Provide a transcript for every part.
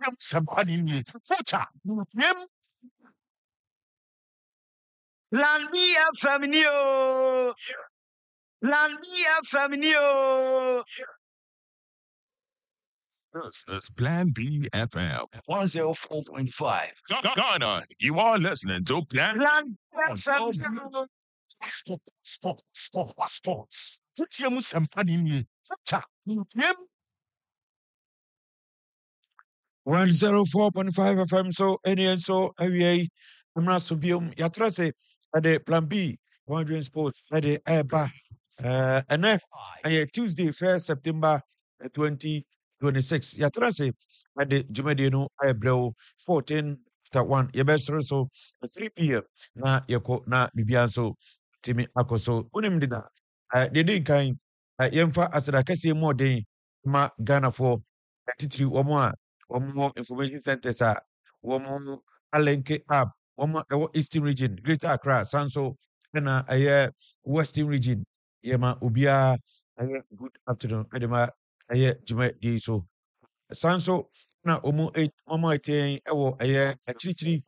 Somebody, Land B FM Neo. Land B FM Neo. This is Plan B FM 104.5. Ghana. You are listening to Plan Land B FM Neo. Sports. Somebody, 104.5 FM so any so away amra so biom yatra say at Plan B wondering sports at the eba NF Tuesday 1st September 2026 yatra say at the Jumadi no Ebrew 14 after 1 yebesro so 3 p.m. na yeko na bibia so timi akoso unim dida de din kan yemfa asada kase mo den ma Ghana for titiri omo a one information centers are one Alenke app, one Eastern region, Greater Accra, Sanso, and a Western region. Yema Ubia, good afternoon, Edema, a Jume di so. Sanso, na Omo 8, Omo 8, a actually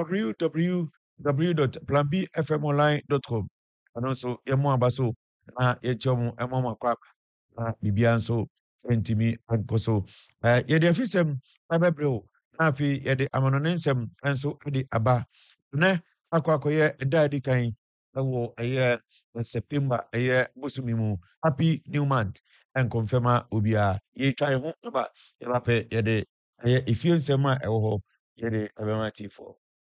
www.planbfmonline.com. And also, Yemo Abaso, Yechomo, and Mama Kwap, Bibianso. Entimi ankoso yede afisem abebrew afi yede amanonensem enso de aba ne akwakoye dadi kan wo September bosumi mu happy new month and confirma obia ye try ho aba yape yede efiensem a ewo ho yede abemati for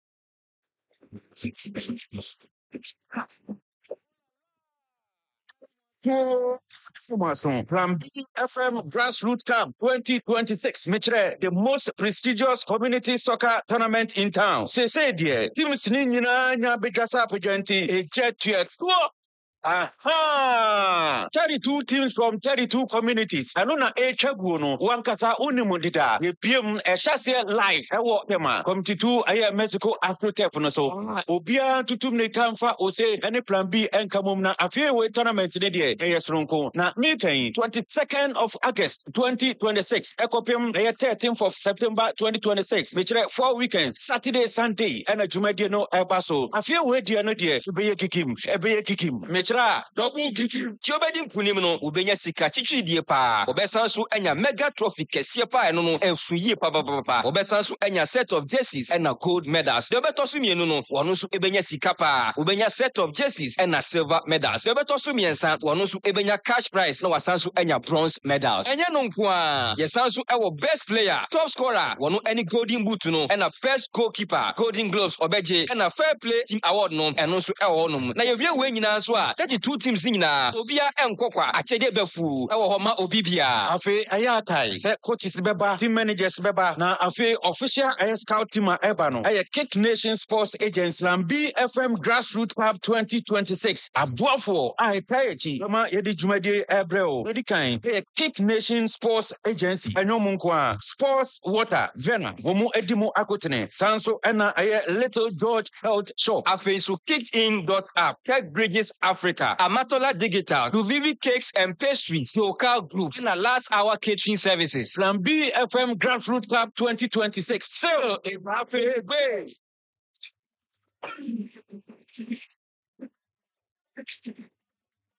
Plan B FM Grassroots Cup 2026. Mitre, the most prestigious community soccer tournament in town. Say dear, teams nina nya bidjasa pejenti e jet Aha! 32 teams from 32 communities. Anuna Echaguno, Wankasa Unimundida, Ypium, a Chassia Life, Ewo Tema, Committee 2, Aya Mexico Afrotep, no so. Obia Tutumne Kamfa, Ose, any Plan B and Kamumna, a few way tournament today, Ayas Ronco. Na meeting 22nd of August 2026, Ecopium, 13th of September 2026, which 4 weekends, Saturday, Sunday, and a Jumediano Ebaso. A few way, dear, no dear, be a kikim, double kikim. Tiobedi nkunim no ubenya sika chichidie pa. Obesan so enya mega trophy kese pa eno no ensuye pa. Obesan so enya set of jerseys and gold medals. De obeto so mienu no wono so ebenya sika pa. Ubenya set of jerseys and silver medals. De obeto so miensa wono so ebenya cash prize na wasan so enya bronze medals. Enya no nko a yesan so ewo best player, top scorer, wono any golden boot no and a first goalkeeper, golden gloves obeje and a fair play team award no eno so ewo no. Na yewie we nyina so a 32 teams nyina obia enkokwa achede befu ewo ho ma obibia Afe ayatai se coaches beba, team managers beba, na afe official scout team eba no. Aye Kick Nation Sports Agents Plan B FM Grassroots Club 2026. Abuafo ai tayechi ma yedi jumadi ebreo. Yedi kan Kick Nation Sports Agency. Enyo munkwa Sports Water Vena. Womu edimu akotene. Sanso ena aye Little George Health Shop. afi so kicksin.app, Tech Bridges Africa, Amatola Digital, Vivi Cakes and Pastries, Yoka Group, and a last hour catering services. Plan B FM Grassroots Club 2026. So, happy way.